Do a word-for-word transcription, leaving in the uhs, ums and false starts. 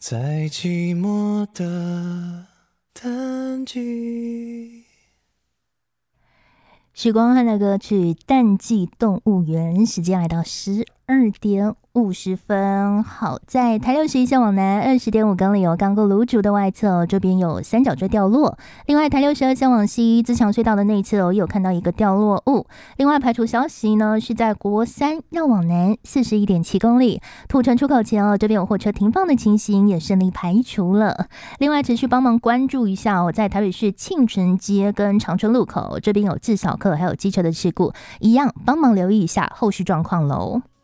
在寂寞的淡季。 许光汉的歌曲《淡季动物园》，时间来到十二点五十分。好，在台六十一线往南二十点五公里有钢构卤煮的外侧、哦，这边有三角锥掉落。另外，台六十二线往西自强隧道的内侧哦，也有看到一个掉落物。另外，排除消息呢是在国三要往南四十一点七公里土城出口前哦，这边有货车停放的情形也顺利排除了。另外，持续帮忙关注一下哦，在台北市庆城街跟长春路口这边有自小客还有机车的事故，一样帮忙留意一下后续状况喽。